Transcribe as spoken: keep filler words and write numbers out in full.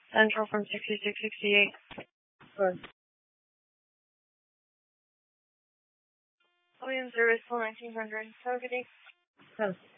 Central from sixty-six sixty-eight. Sure. William service till nineteen hundred. Have a good day. Have